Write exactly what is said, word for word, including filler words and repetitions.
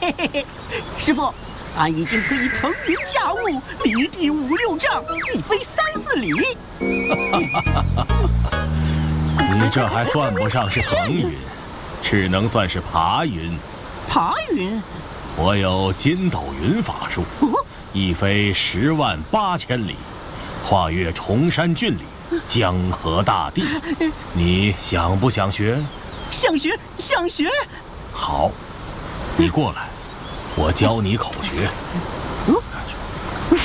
嘿嘿嘿，师傅，俺已经可以腾云驾雾，离地五六丈，一飞三四里。 你这还算不上是腾云，只能算是爬云。 爬云？ 我有筋斗云法术，一飞十万八千里，跨越崇山峻岭，江河大地。你想不想学？ 想学，想学。 好，你过来，我教你口诀。